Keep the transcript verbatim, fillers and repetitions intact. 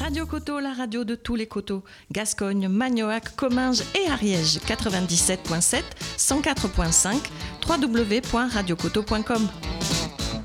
Radio Coteau, la radio de tous les coteaux. Gascogne, Magnoac, Comminges et Ariège. quatre-vingt-dix-sept virgule sept, cent quatre virgule cinq, w w w point radio coteau point com.